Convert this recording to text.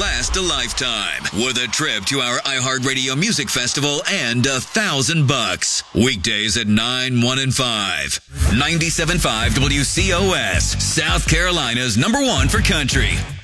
last a lifetime with a trip to our iHeartRadio Music Festival and $1,000. Weekdays at 9, 1, and 5. 97.5 WCOS, South Carolina's #1 for country.